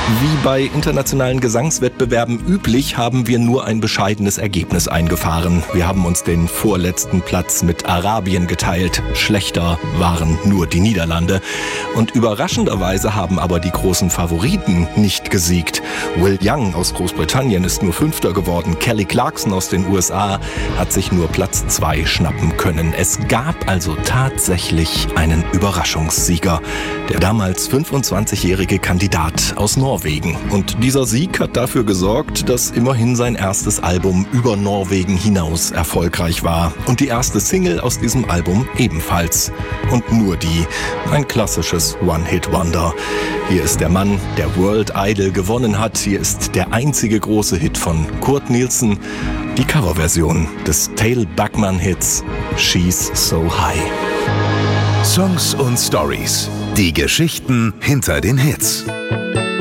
Wie bei internationalen Gesangswettbewerben üblich, haben wir nur ein bescheidenes Ergebnis eingefahren. Wir haben uns den vorletzten Platz mit Arabien geteilt. Schlechter waren nur die Niederlande. Und überraschenderweise haben aber die großen Favoriten nicht gesiegt. Will Young aus Großbritannien ist nur Fünfter geworden. Kelly Clarkson aus den USA hat sich nur Platz 2 schnappen können. Es gab also tatsächlich einen Überraschungssieger. Der damals 25-jährige Kandidat aus Norwegen. Und dieser Sieg hat dafür gesorgt, dass immerhin sein erstes Album über Norwegen hinaus erfolgreich war. Und die erste Single aus diesem Album ebenfalls. Und nur die. Ein klassisches One-Hit-Wonder. Hier ist der Mann, der World Idol gewonnen hat. Hier ist der einzige große Hit von Kurt Nielsen. Die Coverversion des Tail Buckman-Hits She's So High. Songs und Stories. Die Geschichten hinter den Hits.